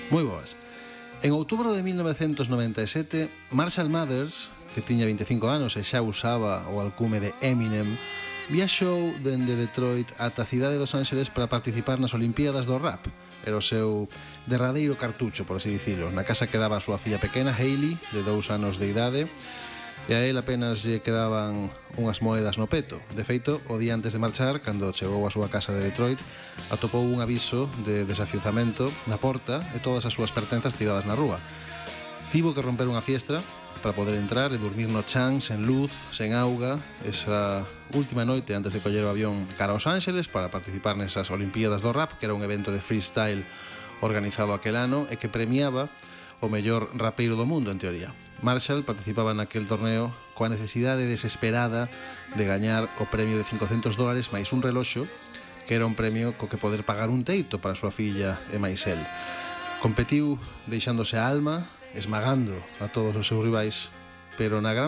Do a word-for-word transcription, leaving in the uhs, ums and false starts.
Moi boas. En outubro de mil novecentos noventa e sete, Marshall Mathers, que tiña veinticinco anos e xa usaba o alcume de Eminem, viaxou dende Detroit ata a cidade dos Ángeles para participar nas Olimpíadas do Rap. Era o seu derradeiro cartucho, por así dicilo. Na casa quedaba a súa filla pequena, Hailey, de dous anos de idade, e a él apenas lle quedaban unhas moedas no peto. De feito, o día antes de marchar, cando chegou á súa casa de Detroit, atopou un aviso de desafiuzamento na porta e todas as súas pertenzas tiradas na rúa. Tivo que romper unha fiestra para poder entrar e dormir no chan, sen luz, sen auga, esa última noite antes de coller o avión cara aos Ángeles para participar nesas Olimpíadas do Rap, que era un evento de freestyle organizado aquel ano e que premiaba o mellor rapeiro do mundo, en teoría. Marshall participaba naquel torneo coa necesidade desesperada de gañar o premio de cincocentos dólares máis un reloxo, que era un premio co que poder pagar un teito para a súa filla e máis el. Competiu deixándose a alma, esmagando a todos os seus rivais, pero na gran